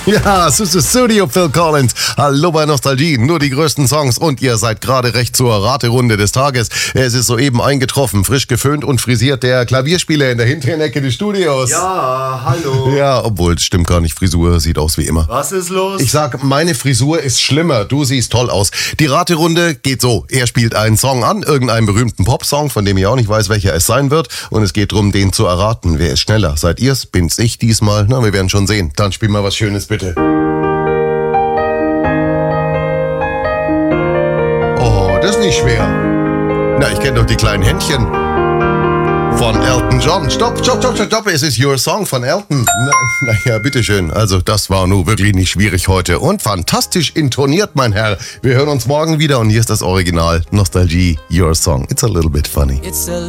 Ja, es ist das Studio Phil Collins. Hallo bei Nostalgie, nur die größten Songs und ihr seid gerade recht zur Raterunde des Tages. Es ist soeben eingetroffen, frisch geföhnt und frisiert der Klavierspieler in der hinteren Ecke des Studios. Ja, hallo. Ja, obwohl, es stimmt gar nicht, Frisur sieht aus wie immer. Was ist los? Ich sag, meine Frisur ist schlimmer, du siehst toll aus. Die Raterunde geht so, er spielt einen Song an, irgendeinen berühmten Popsong, von dem ich auch nicht weiß, welcher es sein wird. Und es geht darum, den zu erraten. Wer ist schneller? Seid ihr's? Bin's ich diesmal? Na, wir werden schon sehen. Dann spiel mal was Schönes, bitte. Oh, das ist nicht schwer. Na, ich kenne doch die kleinen Händchen. Von Elton John. Stopp. Es ist Your Song von Elton. Naja, bitteschön. Also, das war nur wirklich nicht schwierig heute. Und fantastisch intoniert, mein Herr. Wir hören uns morgen wieder und hier ist das Original. Nostalgie, Your Song. It's a little bit funny.